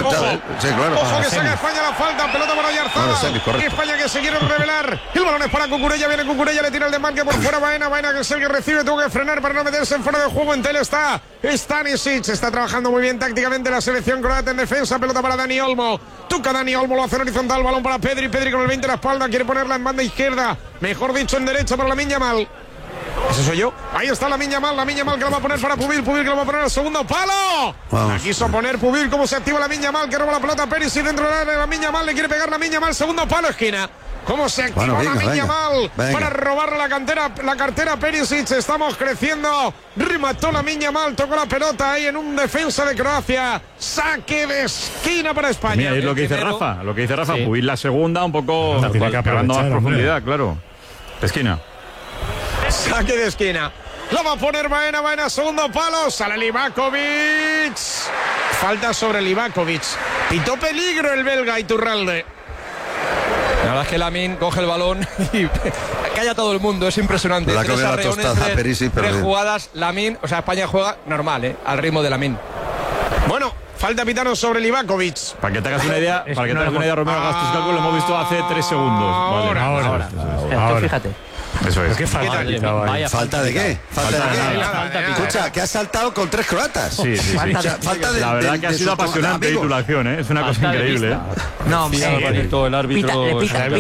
Ojo, sí, claro. ojo que saca España la falta, pelota para Oyarzabal. España que se quiere revelar. El balón es para Cucurella, viene Cucurella, le tira el desmarque por fuera Baena que es el que recibe, tuvo que frenar para no meterse en fuera de juego. En tele está Stanisic, está trabajando muy bien tácticamente la selección croata en defensa, pelota para Dani Olmo. Toca Dani Olmo, lo hace en horizontal, balón para Pedri con el 20 en la espalda, quiere ponerla en banda izquierda, mejor dicho en derecha para Lamine Yamal. Ese soy yo. Ahí está Lamine Yamal que lo va a poner para Pubil que lo va a poner al segundo palo. La quiso poner Pubil, cómo se activa Lamine Yamal, que roba la pelota Perisic dentro del área. Lamine Yamal le quiere pegar Lamine Yamal, segundo palo, esquina. ¿Cómo se activa Lamine Yamal para robarle la cartera Perisic? Estamos creciendo. Remató Lamine Yamal, tocó la pelota ahí en un defensa de Croacia. Saque de esquina para España. Mira, es lo que dice Rafa. Sí. Pubil la segunda, un poco pegando más profundidad, claro. De esquina. Saque de esquina. Lo va a poner Baena, segundo palo. Sale Livakovic. Falta sobre Livakovic. Pitó peligro el belga Iturralde. La verdad es que Lamine coge el balón y calla todo el mundo, es impresionante. La coge la tostada Perisic, tres jugadas, Lamine, o sea, España juega normal, al ritmo de Lamine. Bueno, falta pitaron sobre Livakovic. Para que te hagas una idea, Romero, hagas tus cálculos, lo hemos visto hace 3 segundos. Ahora. Fíjate. Eso es. ¿Qué falta? ¿Falta de qué? Escucha, que ha saltado con 3 croatas. Sí. La verdad que ha sido apasionante la titulación, ¿eh? Es una cosa increíble. No, todo el árbitro.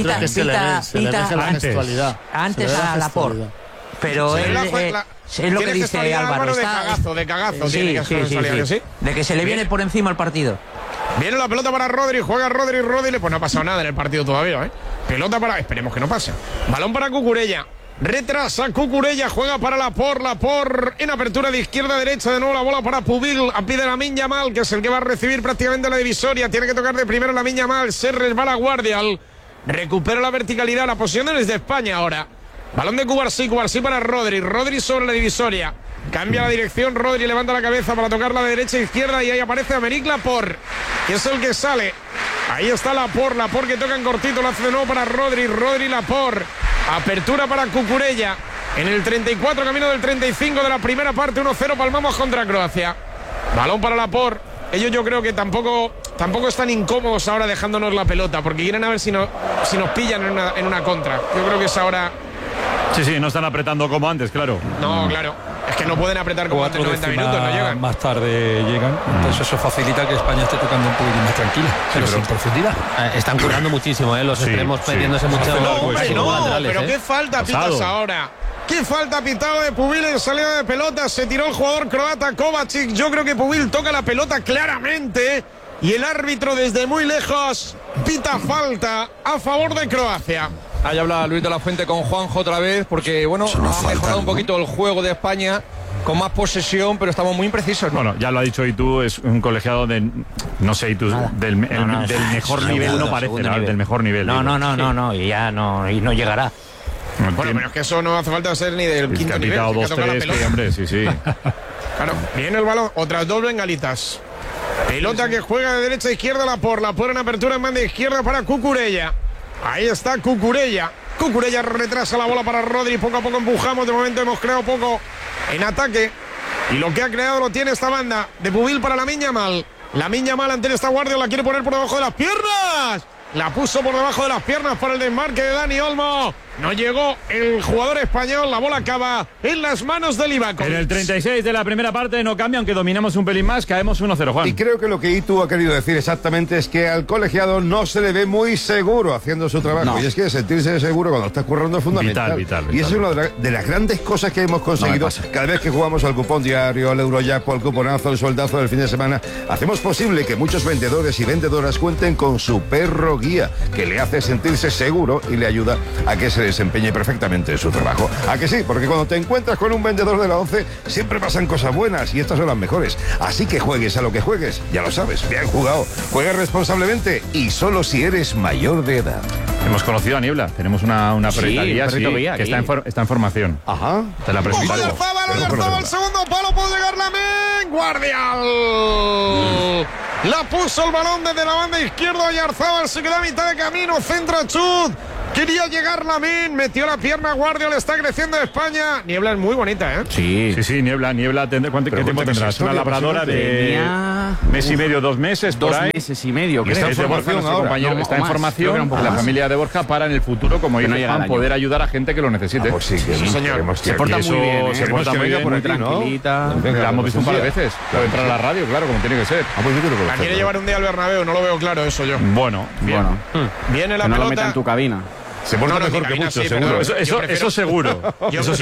Antes a Laporte. Pero él es lo que dice Álvaro. De cagazo. Sí. De que se le viene por encima el partido. Viene la pelota para Rodri, juega Rodri, pues no ha pasado nada en el partido todavía, ¿eh? Pelota para, esperemos que no pase. Balón para Cucurella, retrasa Cucurella, juega para Laporte en apertura de izquierda a derecha, de nuevo la bola para Pubil, pide Lamine Yamal, que es el que va a recibir prácticamente la divisoria, tiene que tocar de primero Lamine Yamal, se resbala Guardial, recupera la verticalidad, la posición es de España ahora. Balón de Cubarsí para Rodri sobre la divisoria. Cambia la dirección, Rodri levanta la cabeza para tocarla de derecha a izquierda y ahí aparece Aymeric Laporte, que es el que sale. Ahí está Laporte que toca en cortito, lo hace de nuevo para Rodri Laporte. Apertura para Cucurella. En el 34, camino del 35 de la primera parte, 1-0, palmamos contra Croacia. Balón para Laporte. Ellos yo creo que tampoco están incómodos ahora dejándonos la pelota, porque quieren a ver si nos pillan en una contra. Yo creo que es ahora... Sí, no están apretando como antes, claro. No, claro. Es que no pueden apretar como antes 90 minutos, no llegan. Más tarde llegan. Entonces eso facilita que España esté tocando un poquito más tranquila, pero sin profundidad. Están curando muchísimo, los extremos metiéndose mucho. Pero qué falta pitas ahora. Qué falta pitado de Pubil en salida de pelota. Se tiró el jugador croata Kovacic. Yo creo que Pubil toca la pelota claramente. Y el árbitro desde muy lejos pita falta a favor de Croacia. Ahí habla Luis de la Fuente con Juanjo otra vez, porque ha mejorado un poquito el juego de España, con más posesión, pero estamos muy imprecisos, ¿no? Bueno, ya lo ha dicho Itu, es un colegiado de, no sé, Itu, del mejor nivel, no parece, del mejor nivel. No, y ya no llegará. Bueno, pero es que eso no hace falta ser ni del quinto nivel. Dos, tres, que, hombre, sí. Claro, viene el balón, otras dos bengalitas. Pelota que juega de derecha a izquierda Laporte en apertura en banda izquierda para Cucurella. Ahí está Cucurella retrasa la bola para Rodri, poco a poco empujamos, de momento hemos creado poco en ataque y lo que ha creado lo tiene esta banda de Pubil para Lamine Yamal ante esta guardia, la quiere poner por debajo de las piernas, la puso por debajo de las piernas para el desmarque de Dani Olmo, no llegó el jugador español, la bola acaba en las manos de Livakovic. En el 36 de la primera parte no cambia, aunque dominamos un pelín más, caemos 1-0, Juan. Y creo que lo que Itu ha querido decir exactamente es que al colegiado no se le ve muy seguro haciendo su trabajo. No. Y es que sentirse seguro cuando está currando es fundamental. Vital. Y eso es una de las grandes cosas que hemos conseguido cada vez que jugamos al cupón diario, al Eurojackpot, al cuponazo, al sueldazo del fin de semana. Hacemos posible que muchos vendedores y vendedoras cuenten con su perro guía, que le hace sentirse seguro y le ayuda a que se desempeñe perfectamente en su trabajo. ¿A que sí? Porque cuando te encuentras con un vendedor de la 11 siempre pasan cosas buenas y estas son las mejores. Así que juegues a lo que juegues, ya lo sabes, bien jugado. Juega responsablemente y solo si eres mayor de edad. Hemos conocido a Niebla, tenemos una perrita guía, que está en formación. Ajá. Te la presentamos. El segundo palo puede llegar Lamine. Guardial. La puso el balón desde la banda izquierda. Oyarzabal se queda a mitad de camino. Centra Chut. Quería llegar Lamine, metió la pierna Guardiola, está creciendo España. Niebla es muy bonita, ¿eh? Sí, Niebla. ¿Qué tiempo tendrás? Una labradora de mes y medio, 2 meses, por ahí. 2 meses y medio. Está en formación ahora. Está en formación la familia de Borja para en el futuro, como dice Juan, poder ayudar a gente que lo necesite. Pues sí, señor. Se porta muy bien, se porta muy bien, muy tranquilita. La hemos visto un par de veces. Para entrar a la radio, claro, como tiene que ser. La quiere llevar un día al Bernabéu, no lo veo claro eso yo. Bueno, bien. Viene la pelota. No lo meta en tu cabina. Se porta mejor que mucho, seguro. Eso seguro.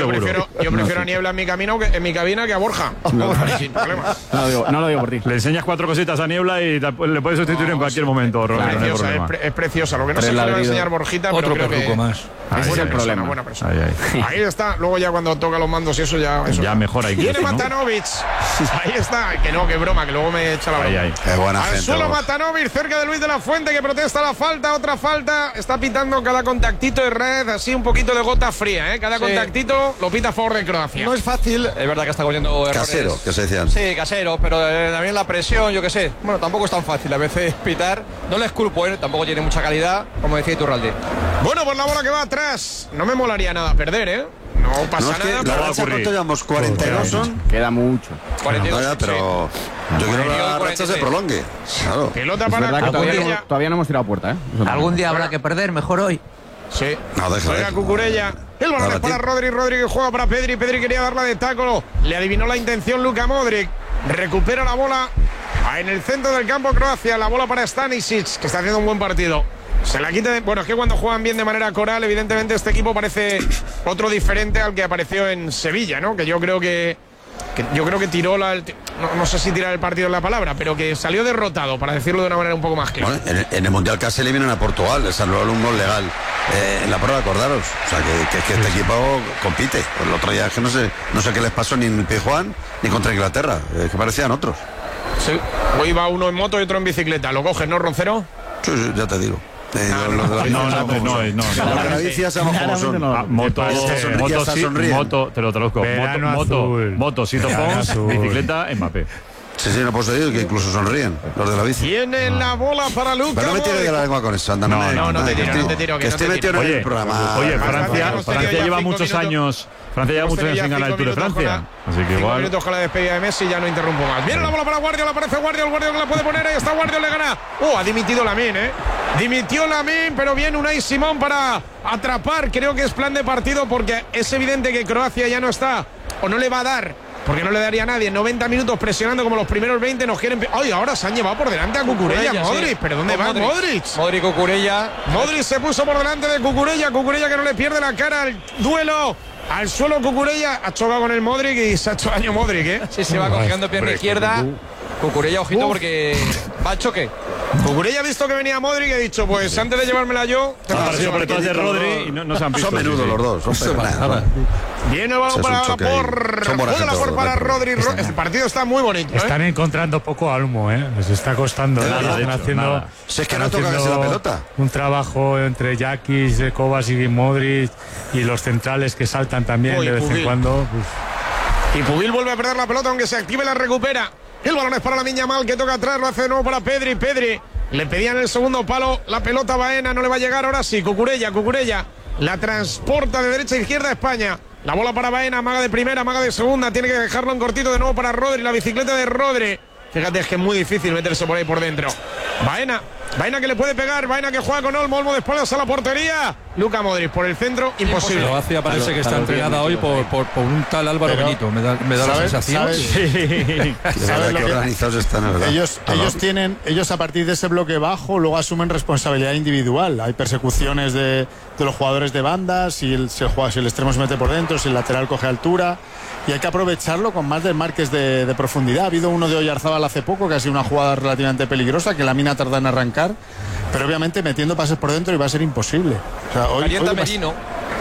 Yo prefiero a Niebla en mi cabina que a Borja. Sin problemas. No lo digo por ti. Le enseñas 4 cositas a Niebla y le puedes sustituir en cualquier momento, Roberto. Es preciosa. Lo que no se le va a enseñar Borjita, pero creo que más. Ese es el problema. Buena persona. Ahí está. Luego ya cuando toca los mandos y eso ya mejora. Viene Matanovic. Ahí está. Que broma, que luego me echa la broma. Qué buena gente. Al suelo Matanovic, cerca de Luis de la Fuente, que protesta la falta. Otra falta. Está pitando cada contactito de red, así un poquito de gota fría, ¿eh? Cada contactito lo pita a favor de Croacia. No es fácil, es verdad que está cogiendo errores. Casero, que se decían. Sí, casero, pero también la presión, yo qué sé. Bueno, tampoco es tan fácil a veces pitar. No les culpo, tampoco tiene mucha calidad, como decía Iturralde. Bueno, pues la bola que va atrás. No me molaría nada perder, ¿eh? No pasa nada. La racha, ¿cuánto llevamos? 42 son. Queda mucho. 42, pero yo quiero que la racha se prolongue. Claro. Pelota para Cucurella. Todavía no hemos tirado puerta, ¿eh? Algún día habrá que perder, mejor hoy. Sí. No, juega Cucurella. El balón es para Rodri. Rodri que juega para Pedri. Pedri quería darla de taco. Le adivinó la intención Luka Modric. Recupera la bola en el centro del campo Croacia. La bola para Stanisic, que está haciendo un buen partido. Se la quita. Bueno, es que cuando juegan bien de manera coral, evidentemente este equipo parece otro diferente al que apareció en Sevilla, ¿no? Que yo creo que tiró no sé si tirar el partido es la palabra, pero que salió derrotado, para decirlo de una manera un poco más clara. Bueno, en el Mundial casi eliminan a Portugal, les anularon un gol legal en la prueba, acordaros. O sea, que este equipo compite. Pues el otro día es que no sé qué les pasó ni en Pijuán ni contra Inglaterra, que parecían otros. Sí, hoy va uno en moto y otro en bicicleta. ¿Lo coges, no, Roncero? Sí, ya te digo. Moto, te lo traduzco. Moto, Sito Pons, bicicleta, Mbappé. Sí, no puedo decir que incluso sonríen los de la bici. Tiene la bola para Luka. Pero no me tires de la lengua con eso, anda. No te tiro. Que estoy metido en el programa. Oye, Francia lleva muchos años. Francia lleva muchos años sin ganar el Tour de Francia. Así que igual. 5 minutos con la despedida de Messi, ya no interrumpo más. Viene la bola para Guardiola, aparece Guardiola que la puede poner. Ahí está Guardiola, le gana. Ha dimitido Lamine, ¿eh? Dimitió Lamine, pero viene Unai Simón para atrapar. Creo que es plan de partido porque es evidente que Croacia ya no está o no le va a dar. Porque no le daría a nadie. 90 minutos presionando como los primeros 20 nos quieren. ¡Ay! Ahora se han llevado por delante a Cucurella, Modric. Sí. ¿Pero dónde va Modric? Modric, Cucurella. Modric se puso por delante de Cucurella. Cucurella que no le pierde la cara al duelo. Al suelo Cucurella. Ha chocado con el Modric y se ha hecho daño Modric, ¿eh? Sí, se va cogiendo pierna izquierda. Cucurella, ojito, porque va al choque. Cucurella ha visto que venía Modric y ha dicho, pues antes de llevármela yo... por detrás de Rodri y no se han visto. Son menudos los dos. Viene el balón para Lapor para Rodri. El partido está muy bonito. Están encontrando poco almo, ¿eh? Les está costando. Están haciendo... Si es que no toca casi la pelota. Un trabajo entre Jakis, Kovacic y Modric y los centrales que saltan también de vez en cuando. Y Pugil vuelve a perder la pelota, aunque se active la recupera. El balón es para Lamine Yamal, que toca atrás, lo hace de nuevo para Pedri. Le pedían el segundo palo, la pelota Baena, no le va a llegar, ahora sí. Cucurella la transporta de derecha a izquierda a España. La bola para Baena, maga de primera, maga de segunda, tiene que dejarlo en cortito de nuevo para Rodri, la bicicleta de Rodri. Fíjate, es que es muy difícil meterse por ahí por dentro. Baena que le puede pegar, Baena que juega con Olmo de espaldas a la portería. Luka Modric por el centro, imposible. Croacia parece que está entrenada hoy por un tal Álvaro Benito, me da la sensación. ¿Sabes qué organizados están, verdad? Ellos a partir de ese bloque bajo luego asumen responsabilidad individual. Hay persecuciones de los jugadores de banda, si el extremo se mete por dentro, si el lateral coge altura. Y hay que aprovecharlo con más desmarques de profundidad. Ha habido uno de Oyarzábal hace poco, que ha sido una jugada relativamente peligrosa, que la mina tarda en arrancar, pero obviamente metiendo pases por dentro y va a ser imposible. Calienta Merino.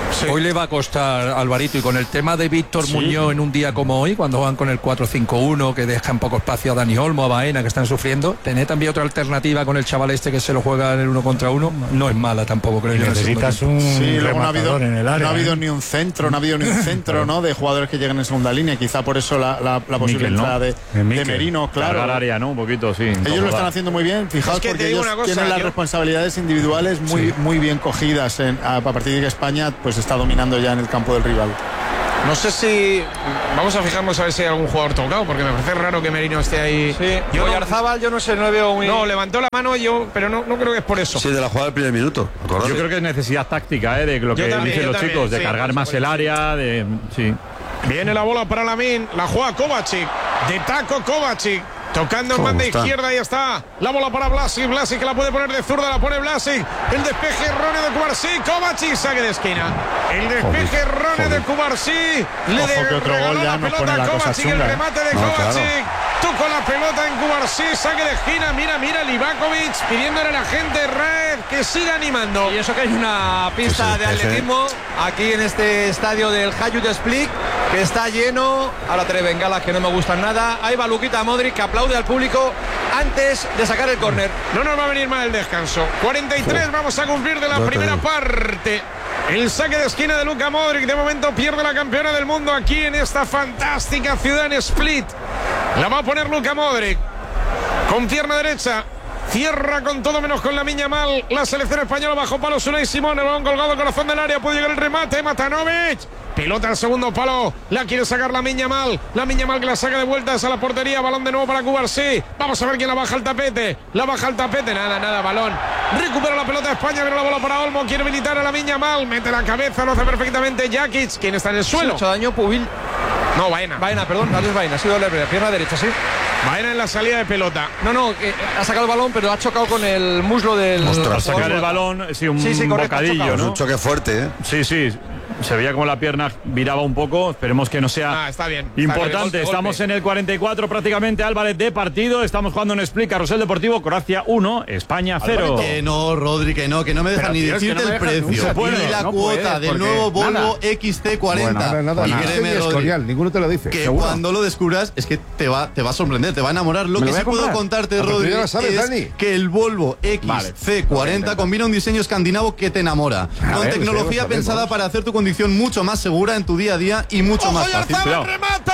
Sí. Hoy le va a costar Alvarito, y con el tema de Víctor Muñoz en un día como hoy, cuando van con el 4-5-1, que dejan poco espacio a Dani Olmo, a Baena, que están sufriendo, tener también otra alternativa con el chaval este que se lo juega en el 1 contra 1, no es mala tampoco, creo yo. Necesitas un rematador en el área. No ha habido ni un centro, ¿no? De jugadores que lleguen en segunda línea, quizá por eso la posible entrada de Merino, claro. Cargar área, ¿no? Un poquito, sí. Ellos lo están haciendo muy bien, fijaos, porque ellos tienen las responsabilidades individuales muy bien cogidas a partir de que España pues está dominando ya en el campo del rival. No sé si vamos a fijarnos a ver si hay algún jugador tocado, porque me parece raro que Merino esté ahí. Sí, Oyarzábal, yo no sé, no le veo muy... No, levantó la mano pero no creo que es por eso. Sí, de la jugada del primer minuto. Yo creo que es necesidad táctica, de lo que dicen los chicos, de cargar más el área, sí. Viene la bola para Lamine, la juega Kovacic, de taco Kovacic. Tocando en banda izquierda, ahí está. La bola para Vlasic, que la puede poner de zurda, la pone Vlasic. El despeje erróneo de Cubarsí, Kovacic, saque de esquina. El despeje erróneo de Cubarsí. Le regaló la pelota a Kovacic, el remate de Kovacic. Tocó la pelota en Cubarsí, saque de esquina. Mira, Livakovic pidiéndole a la gente red que siga animando. Y eso que hay una pista de atletismo aquí en este estadio del Hajduk Split, que está lleno. Ahora tres bengalas que no me gustan nada. Ahí va Luka Modric, que aplaude al público antes de sacar el córner. No nos va a venir mal el descanso. 43 vamos a cumplir de la primera parte. El saque de esquina de Luka Modric. De momento pierde la campeona del mundo aquí en esta fantástica ciudad en Split. La va a poner Luka Modric con pierna derecha. Cierra con todo menos con Lamine Yamal. La selección española bajo palo. Unai Simón, el balón colgado al corazón del área. Puede llegar el remate. Matanovic. Pelota al segundo palo. La quiere sacar Lamine Yamal. Lamine Yamal que la saca de vueltas a la portería. Balón de nuevo para Cubarsí. Vamos a ver quién la baja al tapete. Nada. Balón. Recupera la pelota de España. Viene la bola para Olmo. Quiere habilitar a Lamine Yamal. Mete la cabeza. Lo hace perfectamente Jakic. ¿Quién está en el suelo? Ha hecho daño Pubil. No, Baena, perdón. Alex Baena. Ha sido la pierna derecha, sí. Baena en la salida de pelota. No, ha sacado el balón, pero ha chocado con el muslo del... Al sacar el balón, un bocadillo, ¿no? Un choque fuerte, ¿eh? Sí. Se veía como la pierna viraba un poco. Esperemos que no sea está bien, importante. Golpe. Estamos en el 44 prácticamente, Álvarez, de partido. Estamos jugando en Split, Carrusel Deportivo, Croacia 1, España 0. Que no, Rodri, que no me dejan ni decirte el precio. Ni la cuota del nuevo Volvo XC40. Nada. Y créeme, Rodri, ninguno te lo dice. Que cuando lo descubras es que te va a sorprender, te va a enamorar. Lo que sí puedo contarte, Rodri, es que el Volvo XC40 combina un diseño escandinavo que te enamora. Con tecnología pensada para hacer tu condición mucho más segura en tu día a día y mucho más fácil. ¡Remata!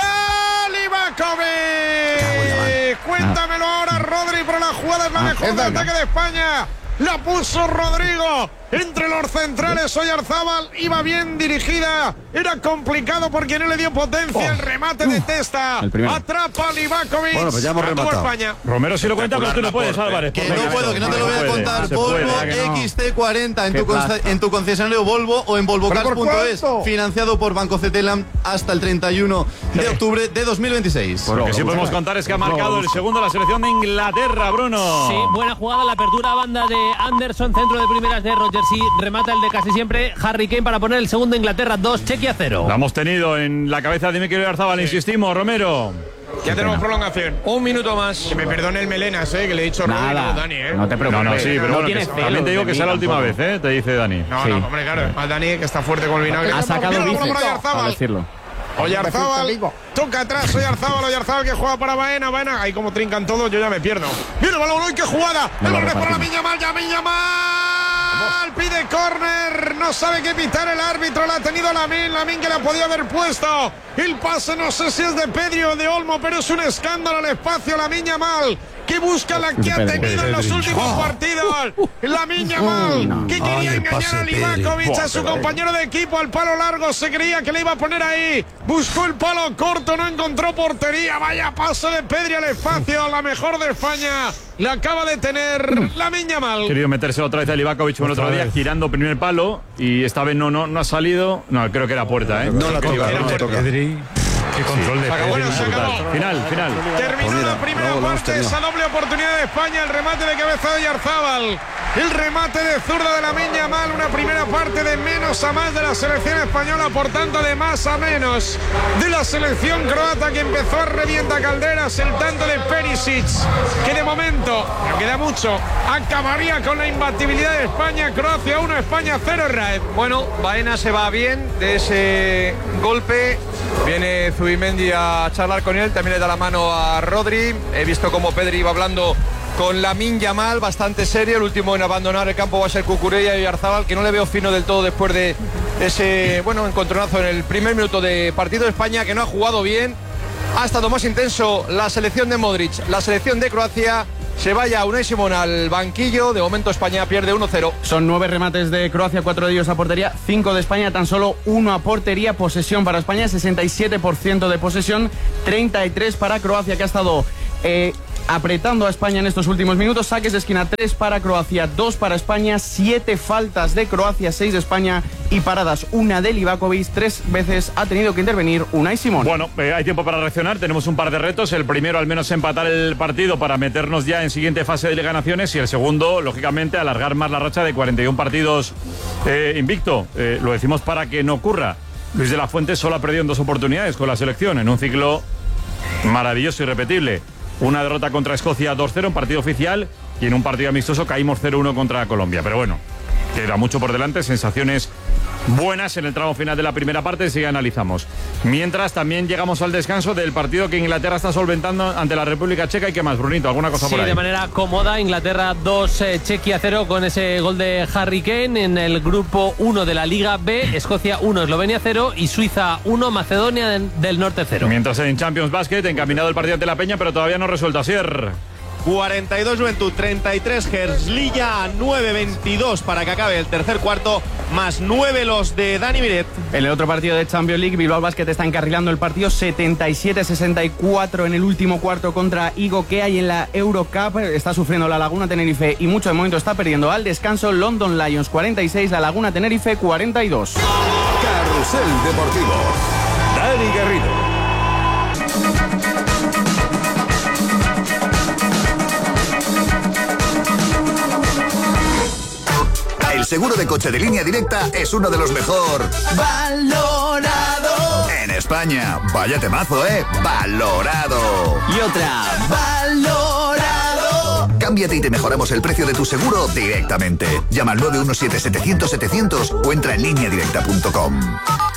¡Livakovic! Cuéntamelo ahora, Rodri, pero la jugada es la mejor del ataque de España. La puso Rodrigo entre los centrales. Oyarzábal iba bien dirigida. Era complicado porque no le dio potencia. El remate de Testa. Atrapa a Livakovic. Bueno, pues ya hemos rematado. España. Romero sí lo cuenta, pero tú no puedes, Álvarez. Que no puedo, que no te lo voy a contar. Volvo XC40 en tu concesionario Volvo o en volvocars.es. Financiado por Banco Cetelam hasta el 31 de octubre de 2026. Lo que sí podemos contar es que ha marcado el segundo la selección de Inglaterra, Bruno. Sí, buena jugada, la apertura a banda de Anderson, centro de primeras de Roger. Sí, remata el de casi siempre Harry Kane para poner el segundo. Inglaterra 2, Chequia 0. La hemos tenido en la cabeza de Mikel Oyarzábal, insistimos, Romero. Ya tenemos prolongación. Un minuto más. Que me perdone el Melenas, que le he dicho nada, Dani, No te preocupes. No, sí, pero bueno, también te digo que sea la última vez, te dice Dani. No, hombre, claro. Más Dani, que está fuerte con el vinagre. Ha sacado bíceps, para decirlo. Oyarzábal, toca atrás Oyarzábal que juega para Baena, ahí como trincan todos, yo ya me pierdo. Mira el balón, ¡ay, qué jugada! El balón es para Lamine Yamal, pide córner, no sabe qué pitar el árbitro, la ha tenido Lamine que la podía haber puesto. El pase no sé si es de Pedri o de Olmo, pero es un escándalo el espacio. Lamine Yamal, que busca la que ha tenido en los últimos partidos. Lamine Yamal, que quería engañar a Livakovic, a su compañero de equipo, al palo largo, se creía que le iba a poner ahí. Buscó el palo corto, no encontró portería. Vaya paso de Pedri al espacio, la mejor de España. Le acaba de tener Lamine Yamal. Querido meterse otra vez a Livakovic como el otro día, girando primer palo, y esta vez no ha salido. No, creo que era puerta, No la toca, no la toca. Qué control de Pedri. Se acabó. Final. Terminó la primera parte, esa doble oportunidad de España, el remate de cabeza de Oyarzábal, el remate de zurda de Lamine Yamal, una primera parte de menos a más de la selección española, por tanto de más a menos de la selección croata, que empezó a revienta calderas. El tanto de Perisic, que de momento, no queda mucho, acabaría con la imbatibilidad de España. Croacia 1, España 0, Raed. Bueno, Baena se va bien de ese golpe. Viene Zubimendi a charlar con él, también le da la mano a Rodri. He visto cómo Pedri iba hablando con Lamine Yamal, bastante serio. El último en abandonar el campo va a ser Cucurella y Oyarzábal, que no le veo fino del todo después de ese encontronazo en el primer minuto de partido de España, que no ha jugado bien. Ha estado más intenso la selección de Modric, la selección de Croacia. Se vaya Unai Simón al banquillo. De momento España pierde 1-0. Son 9 remates de Croacia, 4 de ellos a portería, 5 de España, tan solo 1 a portería. Posesión para España, 67% de posesión, 33 para Croacia, que ha estado apretando a España en estos últimos minutos. Saques de esquina, 3 para Croacia, 2 para España, 7 faltas de Croacia, 6 de España y paradas, 1 de Livakovic. 3 veces ha tenido que intervenir Unai Simón. Bueno, hay tiempo para reaccionar, tenemos un par de retos. El primero, al menos empatar el partido para meternos ya en siguiente fase de Liga de Naciones, y el segundo, lógicamente, alargar más la racha de 41 partidos invicto. Lo decimos para que no ocurra. Luis de la Fuente solo ha perdido en 2 oportunidades con la selección, en un ciclo maravilloso y repetible. Una derrota contra Escocia 2-0 en partido oficial, y en un partido amistoso caímos 0-1 contra Colombia. Pero bueno, queda mucho por delante, sensaciones buenas en el tramo final de la primera parte, si analizamos. Mientras, también llegamos al descanso del partido que Inglaterra está solventando ante la República Checa. ¿Y qué más, Brunito? ¿Alguna cosa por ahí? Sí, de manera cómoda. Inglaterra 2, Chequia 0, con ese gol de Harry Kane. En el grupo 1 de la Liga B, Escocia 1, Eslovenia 0 y Suiza 1, Macedonia del Norte 0. Mientras en Champions Basket, encaminado el partido ante la Peña, pero todavía no resuelto. Asier. 42 Juventud, 33 Herzliya, 9-22 para que acabe el tercer cuarto, más 9 los de Dani Miret. En el otro partido de Champions League, Bilbao Basket está encarrilando el partido, 77-64 en el último cuarto contra Igokea, y en la Eurocup está sufriendo la Laguna Tenerife y mucho de momento está perdiendo. Al descanso, London Lions 46, la Laguna Tenerife 42. Carrusel Deportivo, Dani Garrido. El seguro de coche de Línea Directa es uno de los mejor valorado en España. Vaya temazo, valorado. Y otra, valorado. Cámbiate y te mejoramos el precio de tu seguro directamente. Llama al 917-700-700 o entra en lineadirecta.com.